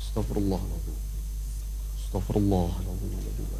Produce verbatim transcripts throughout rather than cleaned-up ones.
استغفر الله العظيم. استغفر الله العظيم الذي لا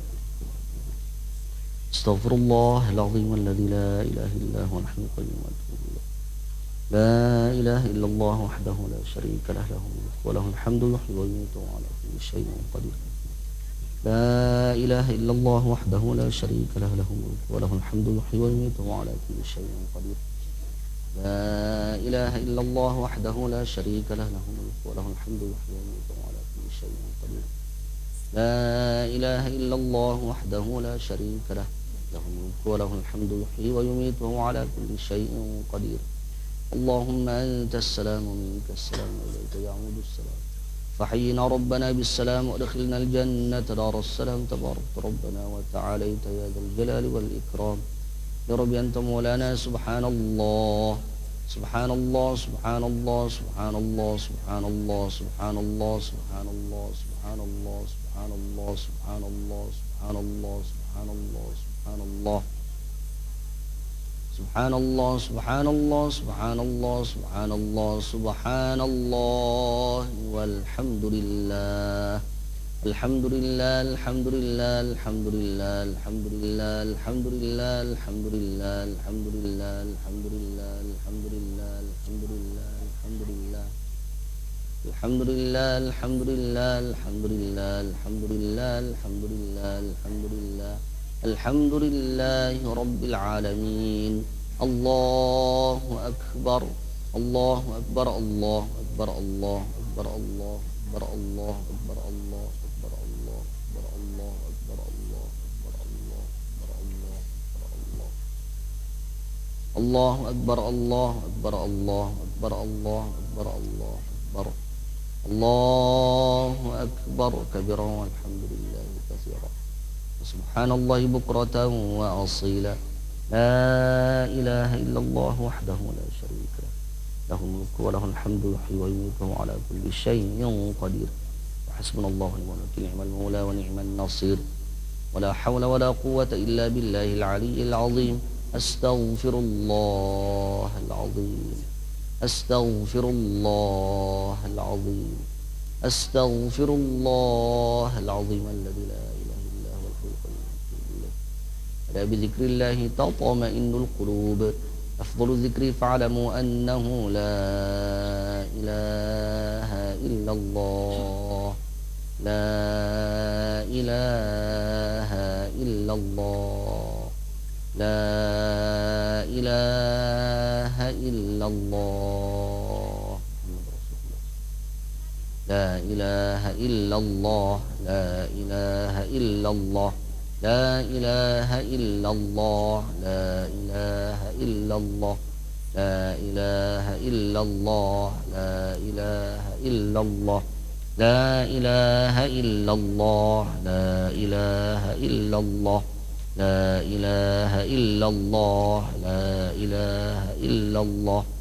استغفر الله العظيم الذي لا إله إلا هو الحي القيوم وأتوب إليه. لا إله إلا الله وحده لا شريك له له الملك وله الحمد يحيي ويميت وعلى كل شيء قدير. لا إله إلا الله وحده لا شريك له له الملك وله الحمد يحيي ويميت وعلى كل شيء قدير. لا إله إلا الله وحده لا شريك له له الملك وله الحمد يحيي ويميت وعلى كل شيء قدير. لا إله إلا الله وحده لا شريك له له الملك وله الحمد يحيي ويميت وهو على كل شيء قدير. اللهم أنت السلام ومنك السلام وإليك يعود السلام. فحينا ربنا بالسلام وادخلنا الجنة دار السلام. تبارك ربنا وتعاليت يا ذا الجلال والإكرام. يا رب أنت مولانا. سبحان الله سبحان الله سبحان الله سبحان الله سبحان الله سبحان الله سبحان الله سبحان الله سبحان الله سبحان الله سبحان الله سبحان الله سبحان الله سبحان الله سبحان الله سبحان الله سبحان الله سبحان الله والحمد لله. الحمد لله الحمد لله الحمد لله الحمد لله الحمد لله الحمد لله الحمد لله الحمد لله الحمد لله الحمد لله الحمد لله الحمد لله الحمد لله الحمد لله الحمد لله الحمد لله الحمد لله الحمد لله رب العالمين. الله أكبر الله أكبر الله أكبر الله أكبر الله أكبر الله أكبر الله أكبر الله أكبر الله أكبر الله أكبر الله أكبر الله أكبر الله الله أكبر الله أكبر الله أكبر الله أكبر الله أكبر الله أكبر كبيرا والحمد لله كثيرا سبحان الله بكرة وأصيلا. لا إله إلا الله وحده لا شريك له له الملك وله الحمد يحيي ويميت وهو على كل شيء قدير. وحسبنا الله ونعم الوكيل نعم المولى ونعم النصير. ولا حول ولا قوة إلا بالله العلي العظيم. أستغفر الله العظيم أستغفر الله العظيم أستغفر الله العظيم الذي لا إله إلا هو الحي القيوم. ألا بذكر الله تطمئن القلوب. أفضل الذكر فاعلموا أنه لا إله إلا الله. لا إله إلا الله. لا إله إلا الله. لا إله إلا الله. لا إله إلا الله. لا إله إلا الله. لا إله إلا الله. لا إله إلا الله. لا إله إلا الله. لا إله إلا الله. لا إله إلا الله. لا إله إلا الله. لا إله إلا الله.